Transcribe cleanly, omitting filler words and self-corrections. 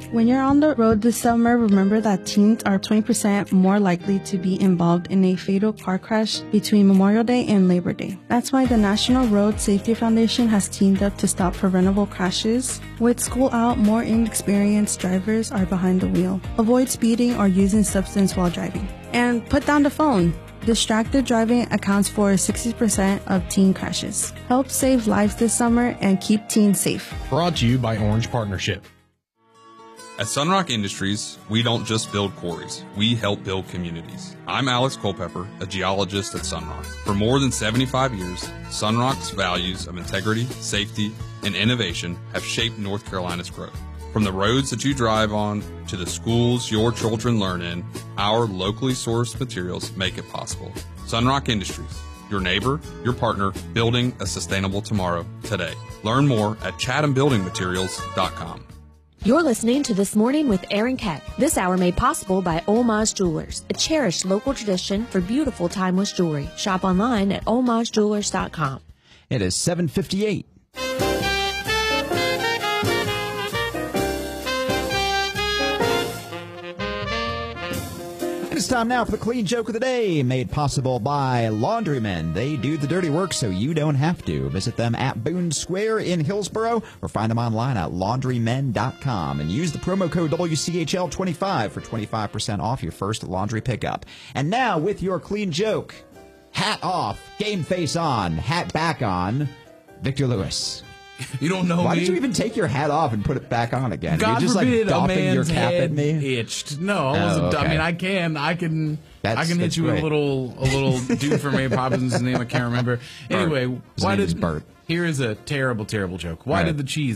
When you're on the road this summer, remember that teens are 20% more likely to be involved in a fatal car crash between Memorial Day and Labor Day. That's why the National Road Safety Foundation has teamed up to stop preventable crashes. With school out, more inexperienced drivers are behind the wheel. Avoid speeding or using substance while driving. And put down the phone. Distracted driving accounts for 60% of teen crashes. Help save lives this summer and keep teens safe. Brought to you by Orange Partnership. At Sunrock Industries, we don't just build quarries, we help build communities. I'm Alex Culpepper, a geologist at Sunrock. For more than 75 years, Sunrock's values of integrity, safety, and innovation have shaped North Carolina's growth. From the roads that you drive on to the schools your children learn in, our locally sourced materials make it possible. Sunrock Industries, your neighbor, your partner, building a sustainable tomorrow today. Learn more at chathambuildingmaterials.com. You're listening to This Morning with Aaron Keck. This hour made possible by Olmaz Jewelers, a cherished local tradition for beautiful timeless jewelry. Shop online at olmazjewelers.com. It is 7:58. It's time now for the Clean Joke of the Day, made possible by Laundrymen. They do the dirty work so you don't have to. Visit them at Boone Square in Hillsboro or find them online at laundrymen.com and use the promo code WCHL25 for 25% off your first laundry pickup. And now with your Clean Joke, hat off, game face on, hat back on, Victor Lewis. You don't know Why me? did you even take your hat off and put it back on again? God You're just forbid like a doffing your man's cap head at me? itched. No, I wasn't. okay. I mean, I can hit you with a little dude from Mary Poppins' name I can't remember. Anyway, His name is Bert. Here is a terrible, terrible joke. Why did the cheese